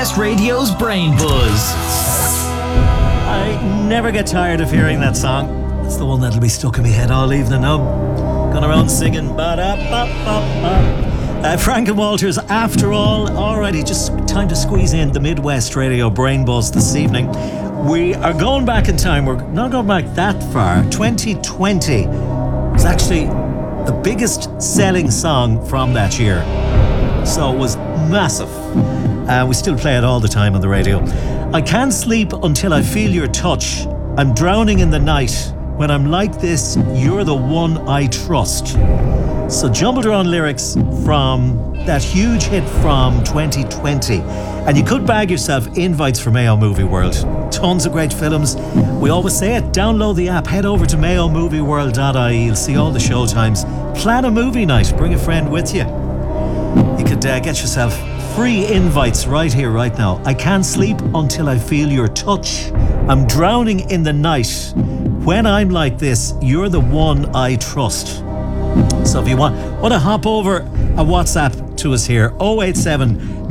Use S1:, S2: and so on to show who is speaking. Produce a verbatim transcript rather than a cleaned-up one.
S1: West Radio's Brain Buzz.
S2: I never get tired of hearing that song. It's the one that'll be stuck in my head all evening now. Going around singing ba-da-ba-ba-ba. Uh, Frank and Walters, after all, already just time to squeeze in the Midwest Radio Brain Buzz this evening. We are going back in time. We're not going back that far. twenty twenty was actually the biggest selling song from that year. So it was massive. Uh, we still play it all the time on the radio. I can't sleep until I feel your touch. I'm drowning in the night. When I'm like this, you're the one I trust. So jumbled around lyrics from that huge hit from twenty twenty. And you could bag yourself invites for Mayo Movie World. Tons of great films. We always say it, download the app, head over to mayo movie world dot I E. You'll see all the show times. Plan a movie night, bring a friend with you. You could uh, get yourself free invites right here, right now. I can't sleep until I feel your touch. I'm drowning in the night. When I'm like this, you're the one I trust. So if you want, want to hop over a WhatsApp to us here, oh eight seven